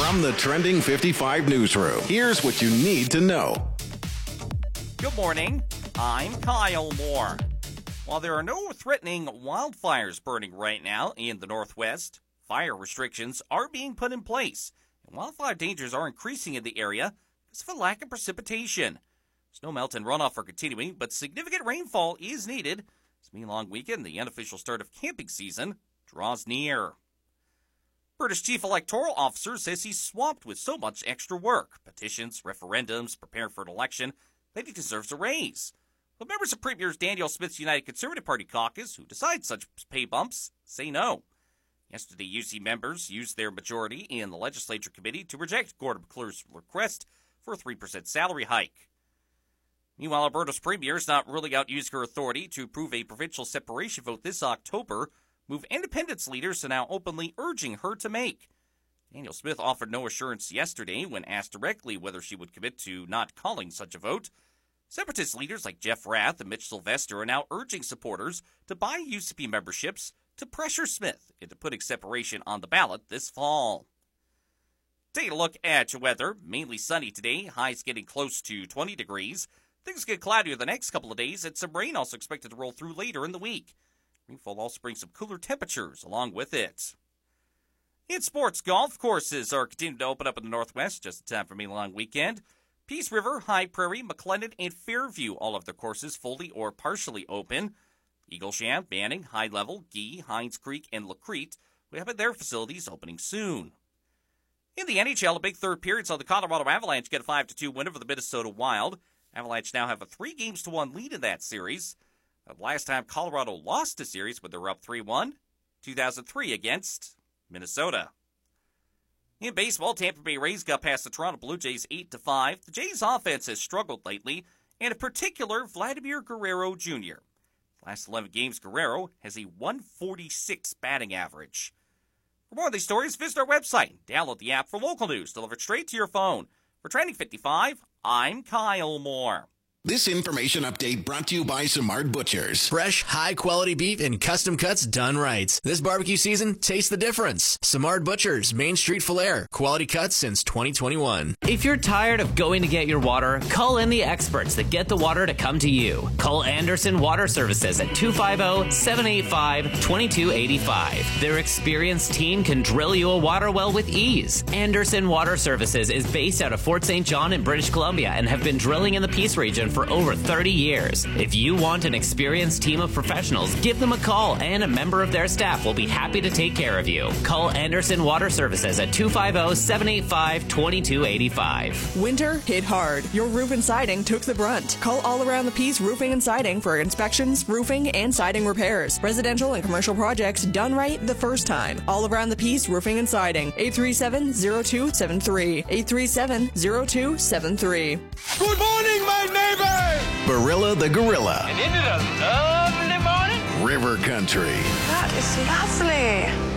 From the Trending 55 newsroom, here's what you need to know. Good morning. I'm Kyle Moore. While there are no threatening wildfires burning right now in the Northwest, fire restrictions are being put in place, and wildfire dangers are increasing in the area because of a lack of precipitation. Snowmelt and runoff are continuing, but significant rainfall is needed as the long weekend, the unofficial start of camping season, draws near. British Chief Electoral Officer says he's swamped with so much extra work, petitions, referendums, preparing for an election, that he deserves a raise. But members of Premier Danielle Smith's United Conservative Party caucus, who decide such pay bumps, say no. Yesterday, UC members used their majority in the legislature committee to reject Gordon McClure's request for a 3% salary hike. Meanwhile, Alberta's premier is not ruling out using her authority to approve a provincial separation vote this October, move independence leaders are now openly urging her to make. Danielle Smith offered no assurance yesterday when asked directly whether she would commit to not calling such a vote. Separatist leaders like Jeff Rath and Mitch Sylvester are now urging supporters to buy UCP memberships to pressure Smith into putting separation on the ballot this fall. Take a look at your weather. Mainly sunny today, highs getting close to 20 degrees. Things get cloudier the next couple of days, and some rain also expected to roll through later in the week. Rainfall also brings some cooler temperatures along with it. In sports, golf courses are continuing to open up in the Northwest just in time for a long weekend. Peace River, High Prairie, McLennan, and Fairview, all of their courses fully or partially open. Eagle Shaft, Banning, High Level, Gee, Hines Creek, and Lacrete will have their facilities opening soon. In the NHL, a big third period saw the Colorado Avalanche get a 5-2 win over the Minnesota Wild. Avalanche now have a 3-1 lead in that series. The last time Colorado lost a series when they were up 3-1, 2003 against Minnesota. In baseball, Tampa Bay Rays got past the Toronto Blue Jays 8-5. The Jays' offense has struggled lately, and in particular, Vladimir Guerrero Jr. Last 11 games, Guerrero has a 146 batting average. For more of these stories, visit our website. Download the app for local news delivered straight to your phone. For Trending 55, I'm Kyle Moore. This information update brought to you by Simard Butchers. Fresh, high-quality beef in custom cuts done right. This barbecue season, taste the difference. Simard Butchers, Main Street, Falher. Quality cuts since 2021. If you're tired of going to get your water, call in the experts that get the water to come to you. Call Anderson Water Services at 250-785-2285. Their experienced team can drill you a water well with ease. Anderson Water Services is based out of Fort St. John in British Columbia and have been drilling in the Peace region for over 30 years. If you want an experienced team of professionals, give them a call and a member of their staff will be happy to take care of you. Call Anderson Water Services at 250-785-2285. Winter hit hard. Your roof and siding took the brunt. Call All Around the Peace Roofing and Siding for inspections, roofing, and siding repairs. Residential and commercial projects done right the first time. All Around the Peace Roofing and Siding. 837-0273. 837-0273. Good morning, my neighbor! Barilla the Gorilla. And isn't it a lovely morning? River Country. That is lovely.